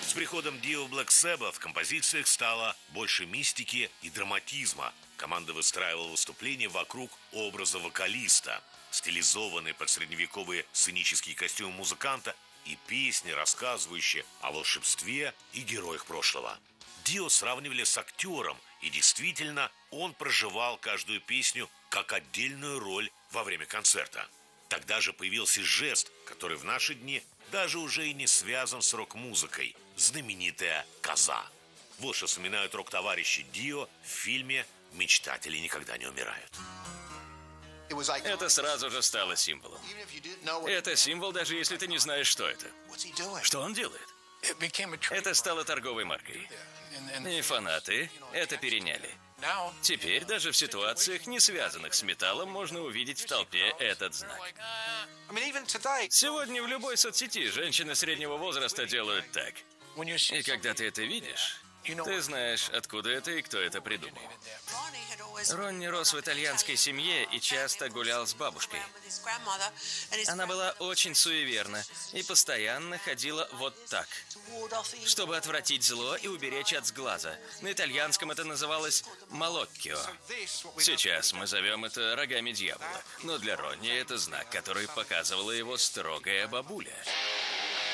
С приходом Dio в Black Sabbath в композициях стало больше мистики и драматизма. Команда выстраивала выступления вокруг образа вокалиста, стилизованные под средневековые сценические костюмы музыканта и песни, рассказывающие о волшебстве и героях прошлого. Dio сравнивали с актером, и действительно, он проживал каждую песню как отдельную роль во время концерта. Тогда же появился жест, который в наши дни даже уже и не связан с рок-музыкой – знаменитая коза. Вот что вспоминают рок-товарищи Dio в фильме «Мечтатели никогда не умирают». Это сразу же стало символом. Это символ, даже если ты не знаешь, что это. Что он делает? Это стало торговой маркой. И фанаты это переняли. Теперь даже в ситуациях, не связанных с металлом, можно увидеть в толпе этот знак. Сегодня в любой соцсети женщины среднего возраста делают так. И когда ты это видишь, ты знаешь, откуда это и кто это придумал. Ронни рос в итальянской семье и часто гулял с бабушкой. Она была очень суеверна и постоянно ходила вот так, чтобы отвратить зло и уберечь от сглаза. На итальянском это называлось «малоккио». Сейчас мы зовем это рогами дьявола, но для Ронни это знак, который показывала его строгая бабуля.